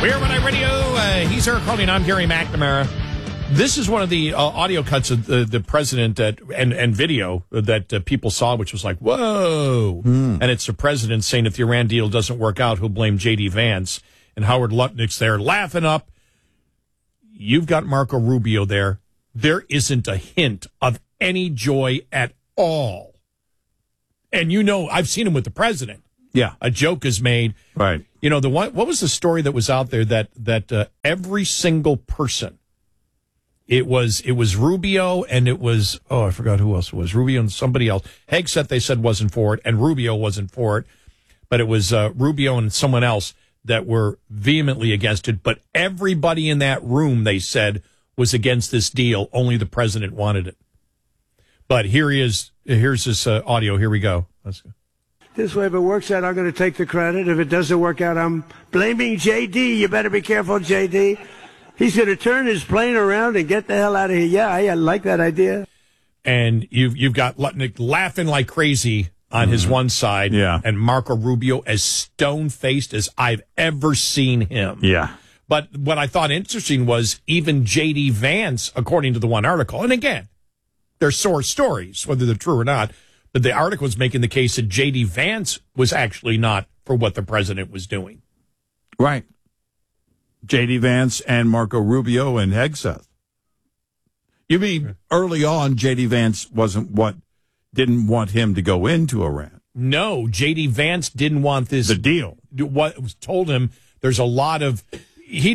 We're When Radio. He's Eric Harley, and I'm Gary McNamara. This is one of the audio cuts of the president and video that people saw, which was like, whoa. And it's the president saying if the Iran deal doesn't work out, he'll blame J.D. Vance. And Howard Lutnick's there laughing up. You've got Marco Rubio there. There isn't a hint of any joy at all. And you know, I've seen him with the president. Yeah. A joke is made. Right. You know, what was the story that was out there that every single person, it was Rubio and it was, I forgot who else it was, Rubio and somebody else. Hegseth, they said, wasn't for it, and Rubio wasn't for it, but it was Rubio and someone else that were vehemently against it. But everybody in that room, they said, was against this deal. Only the president wanted it. But here he is. Here's this audio. Here we go. Let's go. This way, if it works out, I'm going to take the credit. If it doesn't work out, I'm blaming J.D. You better be careful, J.D. He's going to turn his plane around and get the hell out of here. Yeah, I like that idea. And you've got Lutnick laughing like crazy on his one side, and Marco Rubio as stone-faced as I've ever seen him. Yeah. But what I thought interesting was even J.D. Vance, according to the one article, and again, they're source stories, whether they're true or not, but the article was making the case that J.D. Vance was actually not for what the president was doing. Right. J.D. Vance and Marco Rubio and Hegseth. You mean early on J.D. Vance didn't want him to go into Iran? No, J.D. Vance didn't want this. The deal. What was told him, there's a lot of, he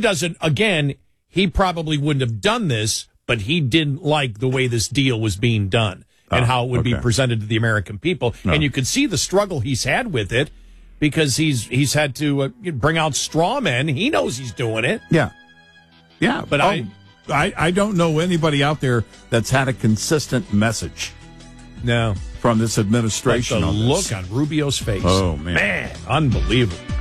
probably wouldn't have done this, but he didn't like the way this deal was being done. And how it would be presented to the American people. No. And you could see the struggle he's had with it because he's had to bring out straw men. He knows he's doing it. Yeah. Yeah. But I don't know anybody out there that's had a consistent message. No. From this administration. But the look on Rubio's face. Oh, man. Man, unbelievable.